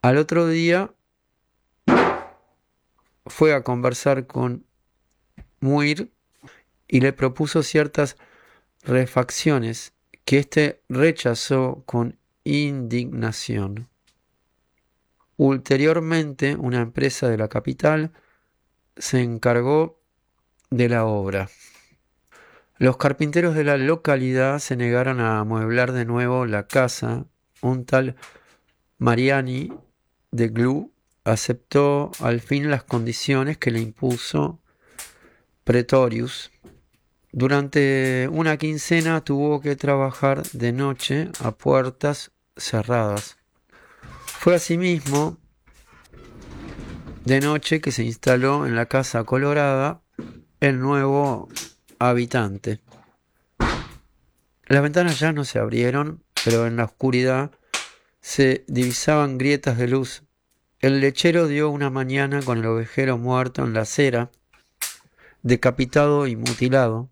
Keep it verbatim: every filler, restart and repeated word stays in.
Al otro día fue a conversar con Muir y le propuso ciertas refacciones que éste rechazó con indignación. Ulteriormente, una empresa de la capital se encargó de la obra. Los carpinteros de la localidad se negaron a amueblar de nuevo la casa. Un tal Mariani de Glu aceptó al fin las condiciones que le impuso Pretorius. Durante una quincena tuvo que trabajar de noche a puertas cerradas. Fue asimismo de noche que se instaló en la Casa Colorada el nuevo habitante. Las ventanas ya no se abrieron, pero en la oscuridad se divisaban grietas de luz. El lechero dio una mañana con el ovejero muerto en la acera, decapitado y mutilado.